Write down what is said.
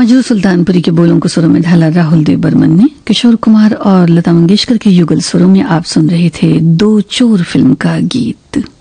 मजरू सुल्तानपुरी के बोलों को स्वरों में ढाला राहुल देव बर्मन ने। किशोर कुमार और लता मंगेशकर के युगल स्वरों में आप सुन रहे थे दो चोर फिल्म का गीत।